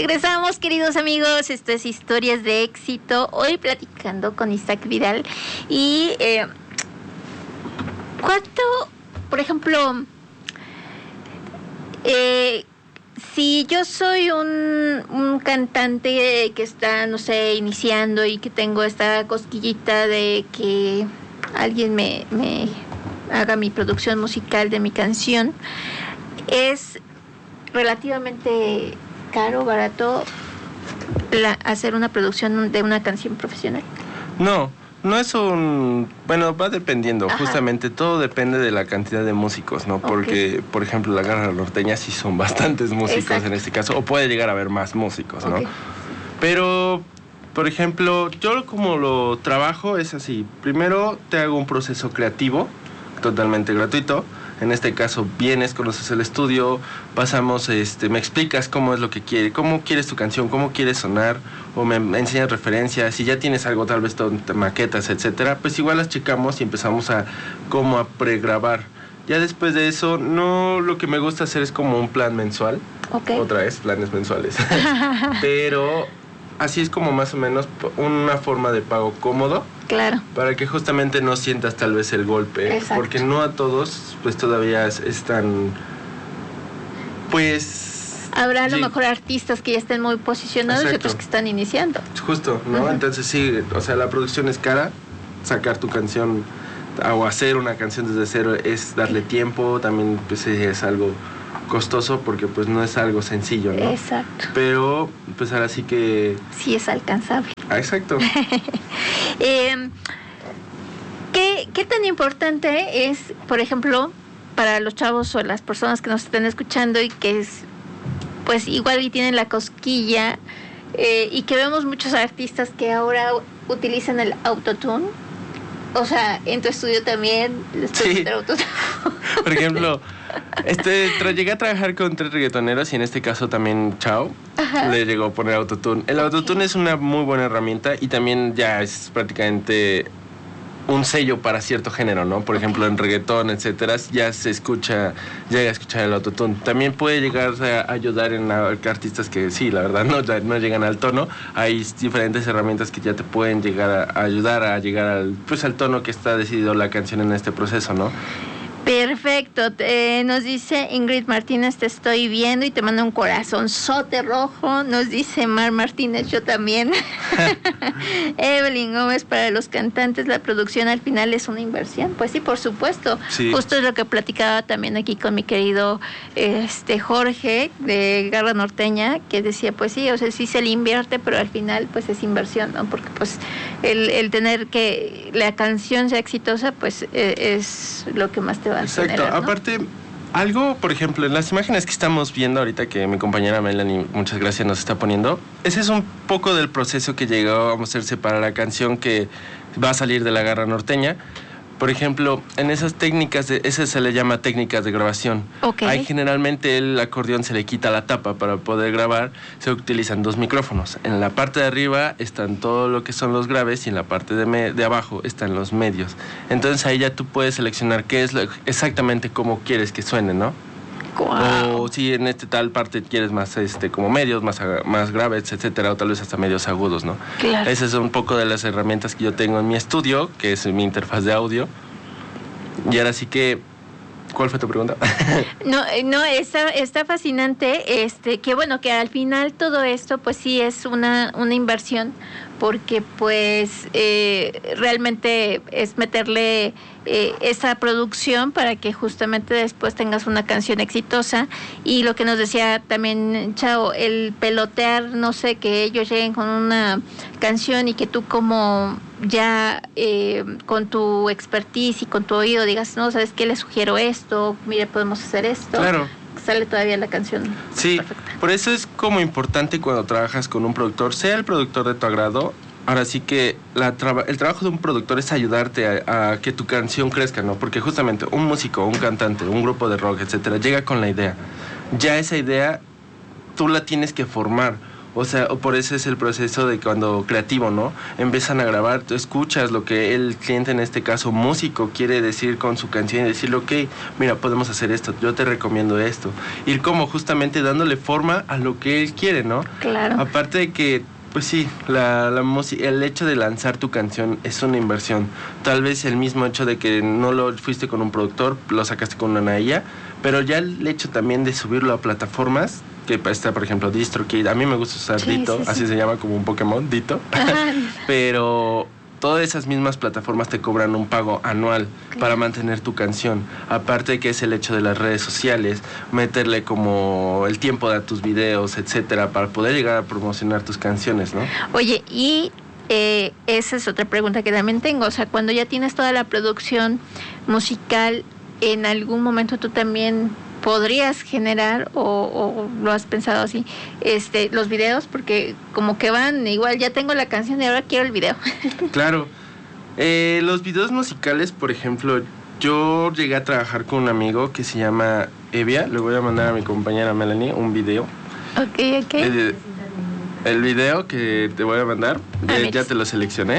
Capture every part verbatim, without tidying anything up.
Regresamos, queridos amigos. Esto es Historias de Éxito. Hoy platicando con Isaac Vidal. Y eh, ¿cuánto, por ejemplo, eh, si yo soy un, un cantante que está, no sé, iniciando y que tengo esta cosquillita de que alguien me, me haga mi producción musical de mi canción, es relativamente caro, barato la, hacer una producción de una canción profesional? No, no es un... Bueno, va dependiendo. Ajá. Justamente todo depende de la cantidad de músicos, ¿no? Okay. Porque, por ejemplo, la Garra Norteña sí son bastantes músicos. Exacto. En este caso, o puede llegar a haber más músicos, ¿no? Okay. Pero, por ejemplo, yo como lo trabajo es así. Primero te hago un proceso creativo, totalmente gratuito. En este caso, vienes, conoces el estudio, pasamos, este, me explicas cómo es lo que quieres, cómo quieres tu canción, cómo quieres sonar, o me, me enseñas referencias. Si ya tienes algo, tal vez maquetas, etcétera, pues igual las checamos y empezamos a como a pregrabar. Ya después de eso, no, lo que me gusta hacer es como un plan mensual. Okay. Otra vez, planes mensuales. Pero así es como más o menos una forma de pago cómodo. Claro. Para que justamente no sientas tal vez el golpe. Exacto. Porque no a todos, pues todavía están, pues... Habrá a lo sí. mejor artistas que ya estén muy posicionados. Exacto. Y otros que están iniciando. Justo, ¿no? Uh-huh. Entonces sí, o sea, la producción es cara. Sacar tu canción o hacer una canción desde cero es darle tiempo. También pues es algo costoso porque pues no es algo sencillo, ¿no? Exacto. Pero pues ahora sí que... Sí es alcanzable. Ah, exacto. eh, ¿qué, ¿Qué tan importante es, por ejemplo, para los chavos o las personas que nos están escuchando y que es, pues igual y tienen la cosquilla eh, y que vemos muchos artistas que ahora utilizan el autotune? O sea, en tu estudio también les puedes meter autotune. Por ejemplo, este, tra- llegué a trabajar con tres reggaetoneros y en este caso también Chao. Ajá. Le llegó a poner autotune. El okay. autotune es una muy buena herramienta y también ya es prácticamente un sello para cierto género, ¿no? Por okay. ejemplo, en reggaetón, etcétera, ya se escucha, llega a escuchar el autotune. También puede llegar a ayudar en a, artistas que sí, la verdad, no, no llegan al tono. Hay diferentes herramientas que ya te pueden llegar a, a ayudar a llegar al, pues, al tono que está decidido la canción en este proceso, ¿no? Perfecto. Eh, nos dice Ingrid Martínez, te estoy viendo y te manda un corazonzote rojo. Nos dice Mar Martínez, yo también. Evelyn Gómez, para los cantantes la producción al final es una inversión. Pues sí, por supuesto. Sí. Justo es lo que platicaba también aquí con mi querido este Jorge de Garra Norteña, que decía, pues sí, o sea, sí se le invierte, pero al final pues es inversión, ¿no? Porque pues el, el tener que la canción sea exitosa, pues eh, es lo que más te va. Exacto, generar, ¿no? Aparte, algo, por ejemplo, en las imágenes que estamos viendo ahorita, que mi compañera Melanie, muchas gracias, nos está poniendo, ese es un poco del proceso que llegó a hacerse para la canción que va a salir de la Garra Norteña. Por ejemplo, en esas técnicas, de, ese se le llama técnicas de grabación. Okay. Ahí generalmente el acordeón se le quita la tapa para poder grabar, se utilizan dos micrófonos. En la parte de arriba están todo lo que son los graves y en la parte de, me, de abajo están los medios. Entonces ahí ya tú puedes seleccionar qué es lo, exactamente cómo quieres que suene, ¿no? Wow. O si en esta tal parte quieres más este como medios, más, más graves, etcétera, o tal vez hasta medios agudos, ¿no? Claro. Esas son un poco de las herramientas que yo tengo en mi estudio, que es mi interfaz de audio. Y ahora sí que, ¿cuál fue tu pregunta? No, no, está, está fascinante, este, que bueno, que al final todo esto pues sí es una, una inversión, porque pues eh, realmente es meterle eh, esa producción para que justamente después tengas una canción exitosa. Y lo que nos decía también Chao, el pelotear, no sé, que ellos lleguen con una canción y que tú como ya eh, con tu expertise y con tu oído digas, no, ¿sabes qué? Le sugiero esto, mire, podemos hacer esto. Claro. Sale todavía la canción. Sí, perfecta. Por eso es como importante cuando trabajas con un productor, sea el productor de tu agrado. Ahora sí que la traba, el trabajo de un productor es ayudarte a, a que tu canción crezca, ¿no? Porque justamente un músico, un cantante, un grupo de rock, etcétera, llega con la idea. Ya esa idea tú la tienes que formar. O sea, o por eso es el proceso de cuando creativo, ¿no? Empiezan a grabar, tú escuchas lo que el cliente, en este caso músico, quiere decir con su canción y decirle, ok, mira, podemos hacer esto, yo te recomiendo esto. Ir como justamente dándole forma a lo que él quiere, ¿no? Claro. Aparte de que, pues sí, la, la música, el hecho de lanzar tu canción es una inversión. Tal vez el mismo hecho de que no lo fuiste con un productor, lo sacaste con una I A, pero ya el hecho también de subirlo a plataformas, que está, por ejemplo, DistroKid, a mí me gusta usar sí, Ditto, sí, sí. así se llama, como un Pokémon, Ditto, pero todas esas mismas plataformas te cobran un pago anual claro. para mantener tu canción. Aparte de que es el hecho de las redes sociales, meterle como el tiempo de tus videos, etcétera, para poder llegar a promocionar tus canciones, ¿no? Oye, y eh, esa es otra pregunta que también tengo. O sea, cuando ya tienes toda la producción musical, ¿en algún momento tú también podrías generar o, o lo has pensado así, este, los videos? Porque como que van, igual ya tengo la canción y ahora quiero el video. Claro. Eh, los videos musicales, por ejemplo, yo llegué a trabajar con un amigo que se llama Evia. Le voy a mandar a mi compañera Melanie un video. Ok, ok. El, el video que te voy a mandar, ah, ya, ya te lo seleccioné.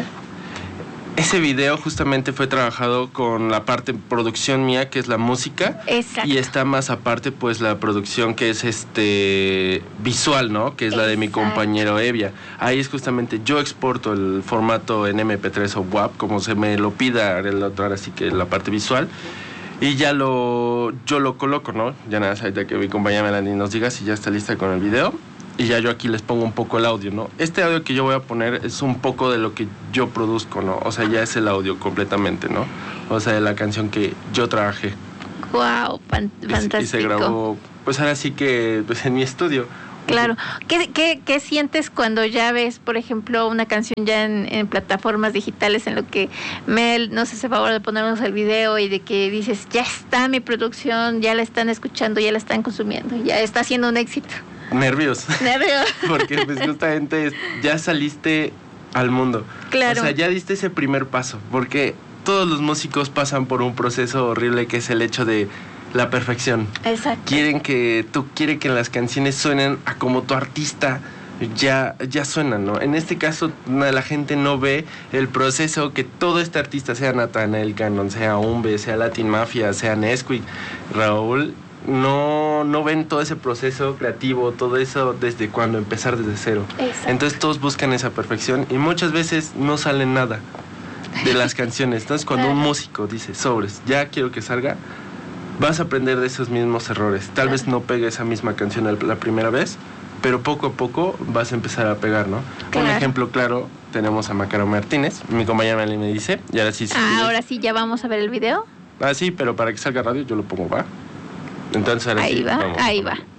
Ese video justamente fue trabajado con la parte producción mía, que es la música. Exacto. Y está más aparte, pues, la producción que es este visual, ¿no? Que es Exacto. la de mi compañero Evia. Ahí es justamente, yo exporto el formato en eme pe tres o W A P, como se me lo pida el otro, ahora sí que la parte visual. Y ya lo, yo lo coloco, ¿no? Ya nada, ahorita que mi compañera Melanie nos diga si ya está lista con el video. Y ya yo aquí les pongo un poco el audio, ¿no? Este audio que yo voy a poner es un poco de lo que yo produzco, ¿no? O sea, ya es el audio completamente, ¿no? O sea, de la canción que yo trabajé. Wow, fantástico. Y se grabó, pues ahora sí que, pues en mi estudio. Claro. ¿Qué, qué, qué sientes cuando ya ves, por ejemplo, una canción ya en, en plataformas digitales, en lo que Mel nos hace favor de ponernos el video y de que dices, ya está mi producción, ya la están escuchando, ya la están consumiendo, ya está haciendo un éxito? Nervios. Nervios. Porque pues justamente ya saliste al mundo. Claro. O sea, ya diste ese primer paso. Porque todos los músicos pasan por un proceso horrible que es el hecho de la perfección. Exacto. Quieren que tú quieren que las canciones suenen a como tu artista ya, ya suenan, ¿no? En este caso, la gente no ve el proceso que todo este artista, sea Natanael Cano, sea Umbe, sea Latin Mafia, sea Nesquik, Raúl, no, no ven todo ese proceso creativo, todo eso desde cuando empezar desde cero. Exacto. Entonces todos buscan esa perfección y muchas veces no sale nada de las canciones. Entonces cuando un músico dice, sobres, ya quiero que salga, vas a aprender de esos mismos errores. Tal vez no pegue esa misma canción la primera vez, pero poco a poco vas a empezar a pegar, ¿no? Claro. Un ejemplo claro, tenemos a Macaro Martínez, mi compañera me dice, y ahora sí... sí ah, ahora sí, ¿ya vamos a ver el video? Ah, sí, pero para que salga radio yo lo pongo, ¿va? Entonces ahora ahí sí, va, vamos. ahí va.